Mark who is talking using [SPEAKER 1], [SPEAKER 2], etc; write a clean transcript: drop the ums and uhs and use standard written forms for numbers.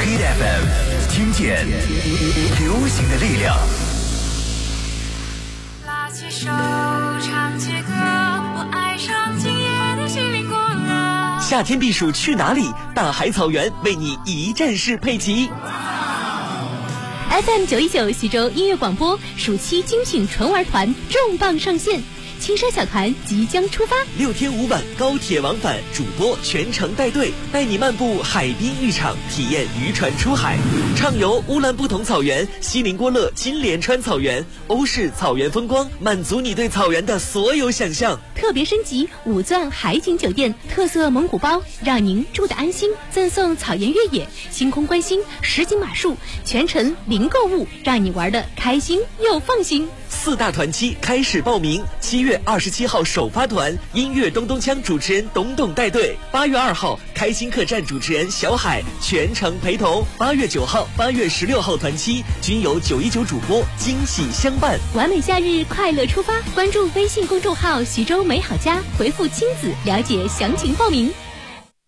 [SPEAKER 1] Hit FM， 听见流行的力量。
[SPEAKER 2] 拉起手，唱起歌，我爱上今夜的心灵过了。
[SPEAKER 3] 夏天避暑去哪里？大海草原为你一站式配齐。
[SPEAKER 4] FM 919徐州音乐广播暑期精品纯玩团重磅上线，轻奢小团即将出发
[SPEAKER 3] ，6天5晚高铁往返，主播全程带队，带你漫步海滨浴场，体验渔船出海，畅游乌兰布统草原、锡林郭勒金莲川草原、欧式草原风光，满足你对草原的所有想象。
[SPEAKER 4] 特别升级5钻海景酒店，特色蒙古包，让您住得安心。赠送草原越野、星空观星、实景马术，全程零购物，让你玩得开心又放心。
[SPEAKER 3] 4大团期开始报名，7月27号首发团，音乐咚咚锵主持人董董带队；8月2号开心客栈主持人小海全程陪同；8月9号、8月16号团期均由919主播惊喜相伴。
[SPEAKER 4] 完美夏日快乐出发，关注微信公众号徐州美好家，回复亲子了解详情报名。